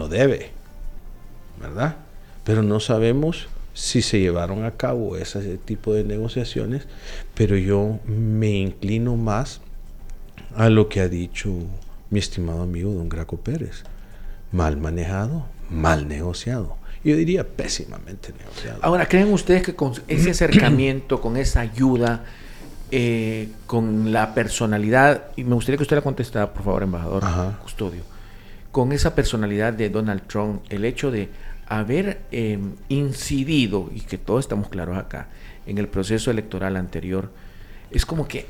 debe, ¿verdad? Pero no sabemos si se llevaron a cabo ese tipo de negociaciones, pero yo me inclino más a lo que ha dicho mi estimado amigo don Graco Pérez. Mal manejado, mal negociado. Yo diría pésimamente negociado. Ahora, ¿creen ustedes que con ese acercamiento, con esa ayuda, con la personalidad, y me gustaría que usted la contestara, por favor, embajador Custodio, con esa personalidad de Donald Trump, el hecho de haber incidido, y que todos estamos claros acá, en el proceso electoral anterior, es como que,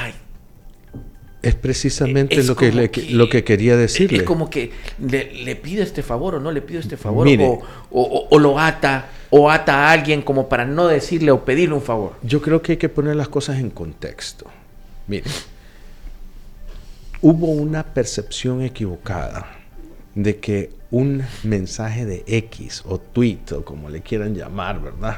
es precisamente lo que quería decirle. Es como que le pido este favor o no le pido este favor. Mire, o lo ata, o ata a alguien como para no decirle o pedirle un favor. Yo creo que hay que poner las cosas en contexto. Mire, hubo una percepción equivocada de que un mensaje de X o tweet o como le quieran llamar, ¿verdad?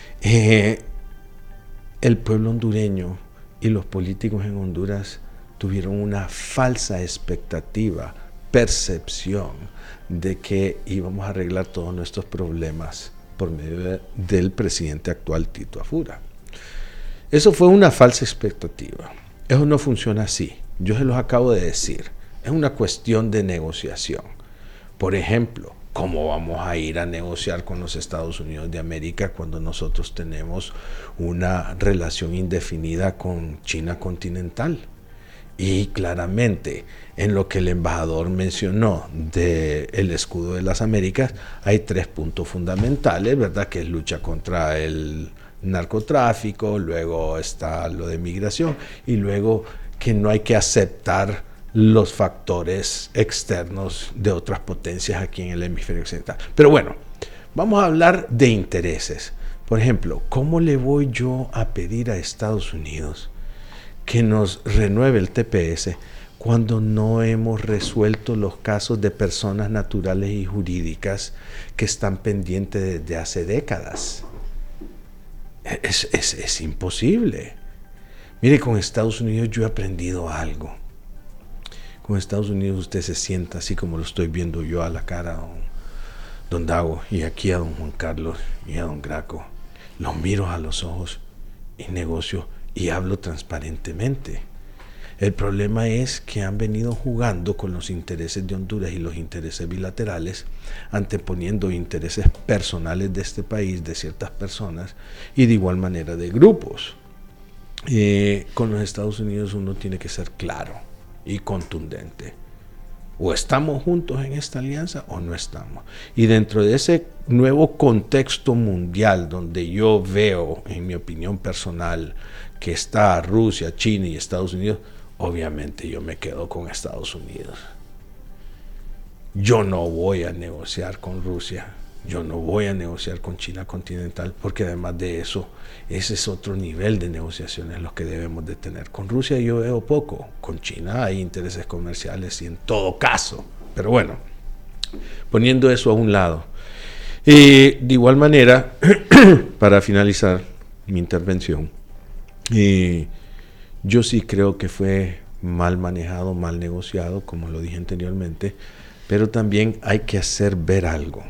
El pueblo hondureño y los políticos en Honduras tuvieron una falsa expectativa, percepción de que íbamos a arreglar todos nuestros problemas por medio del presidente actual Tito Afura. Eso fue una falsa expectativa. Eso no funciona así. Yo se los acabo de decir. Es una cuestión de negociación. Por ejemplo, ¿cómo vamos a ir a negociar con los Estados Unidos de América cuando nosotros tenemos una relación indefinida con China continental? Y claramente, en lo que el embajador mencionó del escudo de las Américas, hay 3 puntos fundamentales, ¿verdad? Que es lucha contra el narcotráfico, luego está lo de migración, y luego que no hay que aceptar los factores externos de otras potencias aquí en el hemisferio occidental. Pero bueno, vamos a hablar de intereses. Por ejemplo, ¿cómo le voy yo a pedir a Estados Unidos que nos renueve el TPS cuando no hemos resuelto los casos de personas naturales y jurídicas que están pendientes desde hace décadas? Es imposible. Mire, con Estados Unidos yo he aprendido algo. Con Estados Unidos usted se sienta así como lo estoy viendo yo a la cara a don Dago y aquí a don Juan Carlos y a don Graco. Los miro a los ojos y negocio y hablo transparentemente. El problema es que han venido jugando con los intereses de Honduras y los intereses bilaterales, anteponiendo intereses personales de este país, de ciertas personas, y de igual manera de grupos. Con los Estados Unidos uno tiene que ser claro y contundente. O estamos juntos en esta alianza o no estamos. Y dentro de ese nuevo contexto mundial donde yo veo, en mi opinión personal, que está Rusia, China y Estados Unidos, obviamente yo me quedo con Estados Unidos. Yo no voy a negociar con Rusia, yo no voy a negociar con China continental, porque además de eso, ese es otro nivel de negociaciones los que debemos de tener. Con Rusia yo veo poco, con China hay intereses comerciales y en todo caso, pero bueno, poniendo eso a un lado. De igual manera, para finalizar mi intervención, yo sí creo que fue mal manejado, mal negociado, como lo dije anteriormente, pero también hay que hacer ver algo.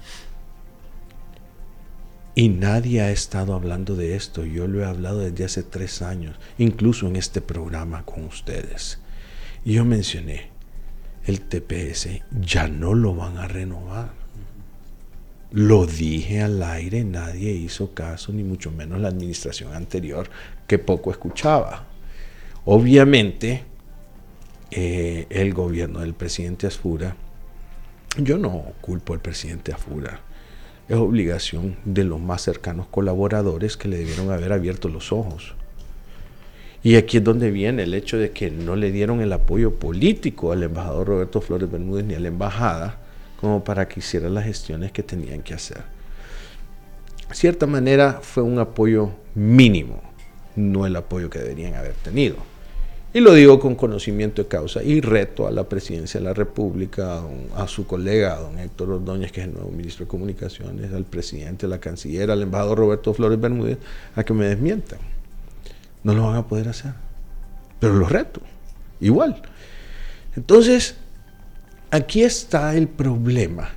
Y nadie ha estado hablando de esto. Yo lo he hablado desde hace 3 años, incluso en este programa con ustedes. Y yo mencioné, el TPS ya no lo van a renovar. Lo dije al aire, nadie hizo caso, ni mucho menos la administración anterior, que poco escuchaba. Obviamente, el gobierno del presidente Afura, yo no culpo al presidente Afura, es obligación de los más cercanos colaboradores que le debieron haber abierto los ojos. Y aquí es donde viene el hecho de que no le dieron el apoyo político al embajador Roberto Flores Bermúdez ni a la embajada como para que hiciera las gestiones que tenían que hacer. De cierta manera fue un apoyo mínimo, no el apoyo que deberían haber tenido. Y lo digo con conocimiento de causa y reto a la presidencia de la República, a su colega, a don Héctor Ordóñez, que es el nuevo ministro de Comunicaciones, al presidente, a la canciller, al embajador Roberto Flores Bermúdez, a que me desmientan. No lo van a poder hacer, pero los reto, igual. Entonces, aquí está el problema